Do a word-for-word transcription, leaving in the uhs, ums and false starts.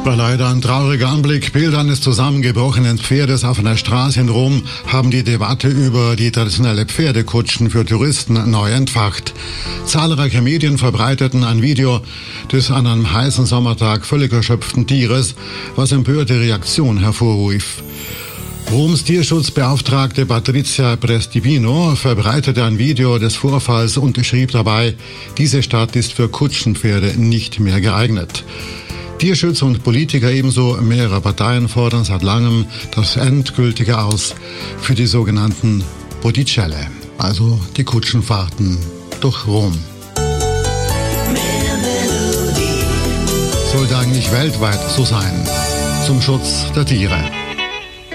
War leider ein trauriger Anblick. Bilder eines zusammengebrochenen Pferdes auf einer Straße in Rom haben die Debatte über die traditionelle Pferdekutschen für Touristen neu entfacht. Zahlreiche Medien verbreiteten ein Video des an einem heißen Sommertag völlig erschöpften Tieres, was empörte Reaktion hervorrief. Roms Tierschutzbeauftragte Patrizia Prestipino verbreitete ein Video des Vorfalls und schrieb dabei, diese Stadt ist für Kutschenpferde nicht mehr geeignet. Tierschützer und Politiker ebenso mehrere Parteien fordern seit langem das endgültige Aus für die sogenannten Botticelle, also die Kutschenfahrten durch Rom. Sollte eigentlich weltweit so sein, zum Schutz der Tiere.